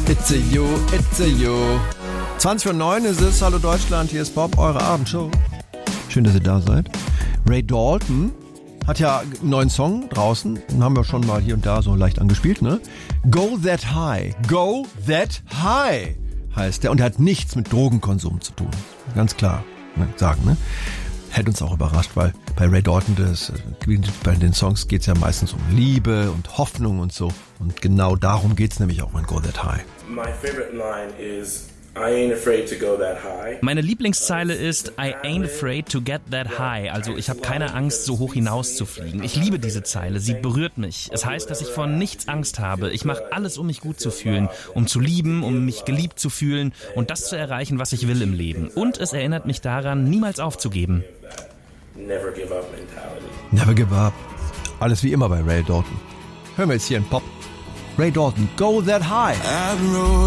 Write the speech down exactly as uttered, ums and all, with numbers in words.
It's a you, it's a you. zwanzig vor neun ist es. Hallo Deutschland, hier ist Bob, eure Abendshow. Schön, dass ihr da seid. Ray Dalton hat ja einen neuen Song draußen. Den haben wir schon mal hier und da so leicht angespielt, ne? Go That High. Go That High heißt der. Und der hat nichts mit Drogenkonsum zu tun. Ganz klar ne, sagen, ne? Hätte uns auch überrascht, weil bei Ray Dalton, das, bei den Songs geht es ja meistens um Liebe und Hoffnung und so. Und genau darum geht es nämlich auch in Go That High. My favorite line is I ain't afraid to go that high. Meine Lieblingszeile ist I ain't afraid to get that high. Also ich habe keine Angst, so hoch hinaus zu fliegen. Ich liebe diese Zeile, sie berührt mich. Es heißt, dass ich vor nichts Angst habe. Ich mache alles, um mich gut zu fühlen, um zu lieben, um mich geliebt zu fühlen und das zu erreichen, was ich will im Leben. Und es erinnert mich daran, niemals aufzugeben. Never give up mentality. Never give up. Alles wie immer bei Ray Dalton. Hören wir jetzt hier in Pop. Ray Dalton, Go That High.